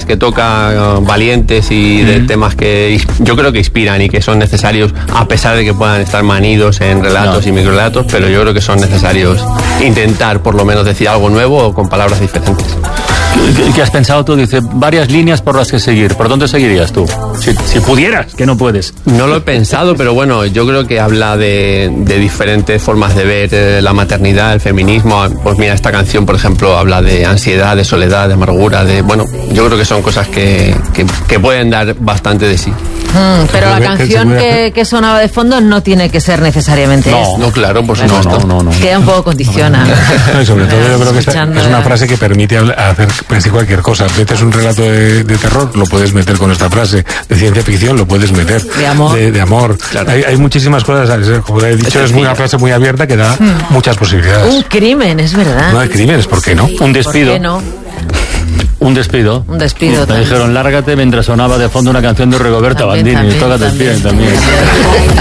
que toca valientes y de temas que yo creo que inspiran y que son necesarios, a pesar de que puedan estar manidos en relatos y microrelatos, pero yo creo que son necesarios intentar por lo menos decir algo nuevo o con palabras diferentes. ¿Qué has pensado tú? Dice, varias líneas por las que seguir. ¿Por dónde seguirías tú? Si pudieras, que no puedes. No lo he pensado, pero bueno, yo creo que habla de diferentes formas de ver la maternidad, el feminismo. Pues mira, esta canción, por ejemplo, habla de ansiedad, de soledad, de amargura, bueno, yo creo que son cosas que pueden dar bastante de sí. Pero la canción que sonaba de fondo no tiene que ser necesariamente esta. No, claro, por supuesto. No. Queda un poco condicionada. No, y sobre todo yo creo que es una frase que permite hacer casi cualquier cosa. Metes un relato de terror, lo puedes meter con esta frase. De ciencia ficción, lo puedes meter. De amor. De amor. Claro. Hay muchísimas cosas. Como he dicho, es una frase muy abierta que da muchas posibilidades. Un crimen, es verdad. No hay crímenes, ¿por qué no? Un despido. ¿Por qué no? Un despido. Un despido. Me dijeron, lárgate, mientras sonaba de fondo una canción de Rigoberta Bandini. Tócate el pie también.